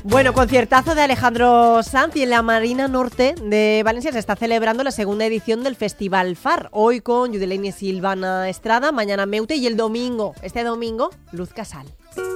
Bueno, conciertazo de Alejandro Sanz y en la Marina Norte de Valencia se está celebrando la segunda edición del Festival Far. Hoy con Yudelene y Silvana Estrada, mañana Meute y este domingo, Luz Casal.